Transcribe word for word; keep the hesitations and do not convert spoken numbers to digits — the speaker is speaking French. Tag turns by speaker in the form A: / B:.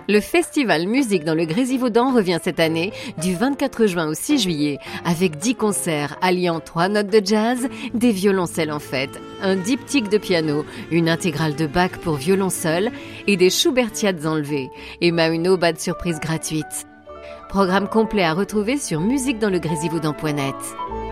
A: Le festival Musique dans le Grésivaudan revient cette année du vingt-quatre juin au six juillet avec dix concerts alliant trois notes de jazz, des violoncelles en fête, un diptyque de piano, une intégrale de Bach pour violon seul et des Schubertiades enlevées et même une aubade surprise gratuite. Programme complet à retrouver sur musique dans le grésivaudan point net.